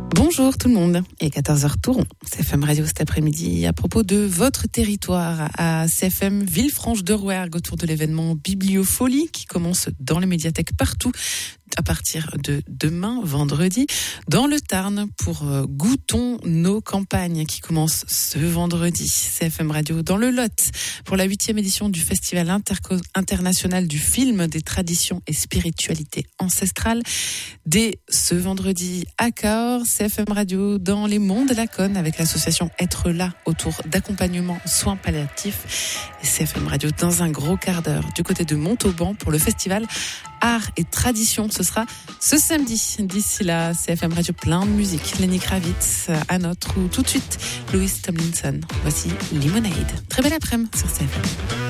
Bonjour tout le monde, et 14h tout rond. CFM Radio cet après-midi à propos de votre territoire à CFM Villefranche-de-Rouergue autour de l'événement Bibliopholie qui commence dans les médiathèques partout à partir de demain, vendredi, dans le Tarn pour Goûtons nos campagnes qui commence ce vendredi. CFM Radio dans le Lot pour la 8e édition du Festival international du film des traditions et spiritualités ancestrales. Dès ce vendredi à Cahors, CFM Radio dans les Monts de la Conne avec l'association Être là autour d'accompagnement soins palliatifs. Et CFM Radio dans un gros quart d'heure du côté de Montauban pour le festival Art et Tradition. Ce sera ce samedi. D'ici là, CFM Radio plein de musique. Lenny Kravitz, à notre ou tout de suite Louis Tomlinson. Voici Lemonade. Très belle après-midi sur CFM.